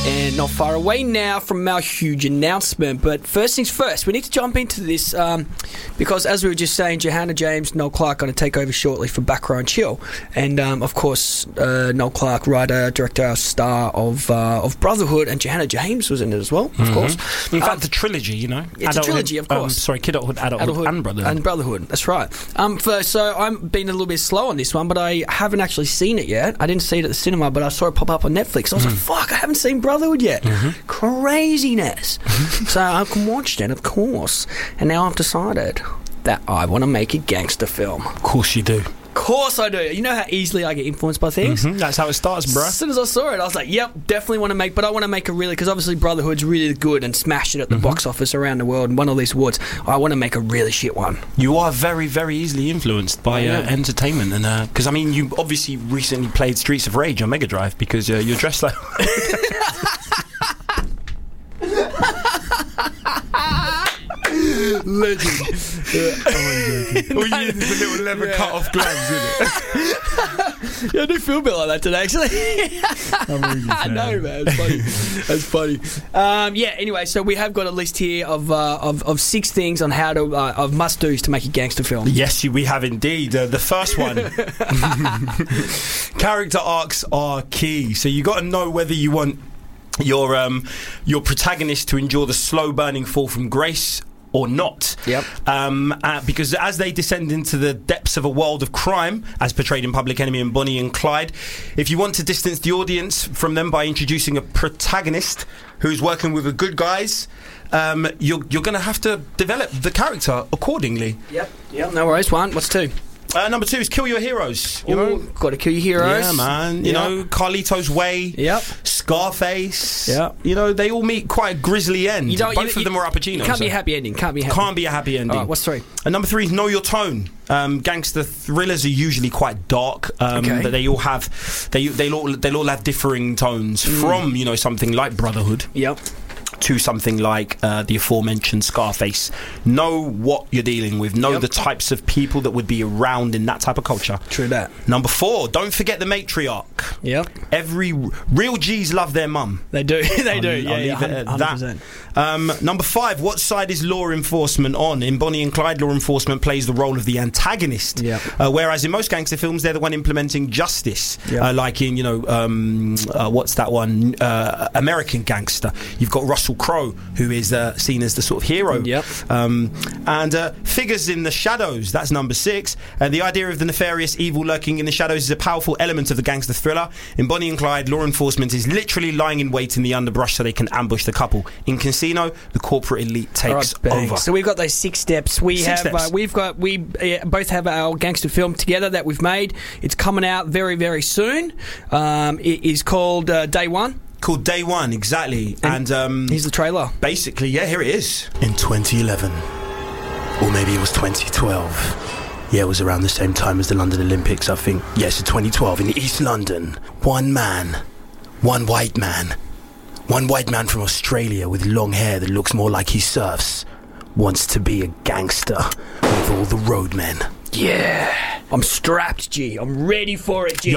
And not far away now from our huge announcement. But first things first, we need to jump into this because, as we were just saying, Johanna James, Noel Clarke going to take over shortly for Back Row and Chill. And, of course, Noel Clarke, writer, director, star of Brotherhood, and Johanna James was in it as well, of course. In fact, the trilogy, you know. It's a trilogy, of course. Kidulthood, Adulthood, and Brotherhood. And Brotherhood, that's right. So I'm being a little bit slow on this one, but I haven't actually seen it yet. I didn't see it at the cinema, but I saw it pop up on Netflix. I was like, fuck, I haven't seen Brotherhood yet. Craziness. So I watched it, of course, and now I've decided that I want to make a gangster film. Of course you do. Of course I do. You know how easily I get influenced by things? That's how it starts, bruh. As soon as I saw it, I was like, yep, definitely want to make, but I want to make a really, because obviously Brotherhood's really good and smashed it at the box office around the world and won all these awards. I want to make a really shit one. You are very, very easily influenced by entertainment, and because I mean, you obviously recently played Streets of Rage on Mega Drive because you're dressed like. Legend. All you need is a little leather cut-off gloves, isn't it? Yeah, I do feel a bit like that today, actually. I know, man. It's funny. Anyway, so we have got a list here of 6 things on how to of must-dos to make a gangster film. Yes, we have indeed. The first one, character arcs are key. So you got to know whether you want your protagonist to endure the slow burning fall from grace or not. Yep. Because as they descend into the depths of a world of crime, as portrayed in Public Enemy and Bonnie and Clyde, if you want to distance the audience from them by introducing a protagonist who's working with the good guys, you're going to have to develop the character accordingly. Yep. No worries. What's 2? Number 2 is kill your heroes. You know, got to kill your heroes. Yeah, man. You know, Carlito's Way. Yep. Scarface. Yep. You know, they all meet quite a grisly end. Both of them are Al Pacino. Can't be a happy ending. Can't be a happy ending. Right, what's 3? And number 3 is know your tone. Gangster thrillers are usually quite dark, but they all have they all have differing tones from something like Brotherhood. Yep. To something like the aforementioned Scarface. Know what you're dealing with. Know the types of people that would be around in that type of culture. True that. Number 4, don't forget the matriarch. Yep. Every real G's love their mum. They do. I'll leave it at 100%. that. Number 5, what side is law enforcement on? In Bonnie and Clyde, law enforcement plays the role of the antagonist. Yep. Whereas in most gangster films, they're the one implementing justice. Yep. Like in, what's that one? American Gangster. You've got Russell Crowe, who is seen as the sort of hero. Yep. And figures in the shadows. That's number 6. The idea of the nefarious evil lurking in the shadows is a powerful element of the gangster thriller. In Bonnie and Clyde, law enforcement is literally lying in wait in the underbrush so they can ambush the couple. In Casino, the corporate elite takes over. So we've got those 6 steps. We both have our gangster film together that we've made. It's coming out very, very soon. It is called Day One. Called Day One, exactly. And here's the trailer. Basically, here it is. In 2011, or maybe it was 2012. Yeah, it was around the same time as the London Olympics, I think. Yes, in 2012, in East London, one white man from Australia with long hair that looks more like he surfs, wants to be a gangster with all the roadmen. Yeah. I'm strapped, G. I'm ready for it, G.